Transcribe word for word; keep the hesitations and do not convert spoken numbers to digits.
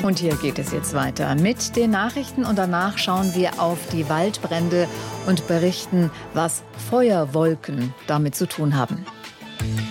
Und hier geht es jetzt weiter mit den Nachrichten und danach schauen wir auf die Waldbrände und berichten, was Feuerwolken damit zu tun haben.